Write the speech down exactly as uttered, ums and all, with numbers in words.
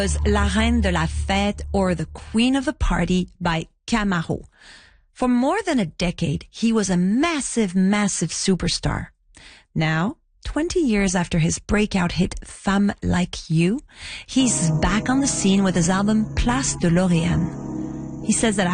was La Reine de la Fête, or the Queen of the Party, by Camaro. For more than a decade, he was a massive, massive superstar. Now, twenty years after his breakout hit Femme Like You, he's back on the scene with his album Place de Lorraine. He says that